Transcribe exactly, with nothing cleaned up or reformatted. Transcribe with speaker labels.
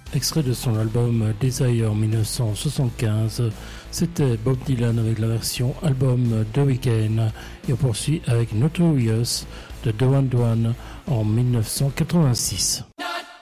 Speaker 1: Extrait de son album Desire en dix-neuf cent soixante-quinze, c'était Bob Dylan avec la version album The Weeknd, et on poursuit avec Notorious de Duran Duran en dix-neuf cent quatre-vingt-six.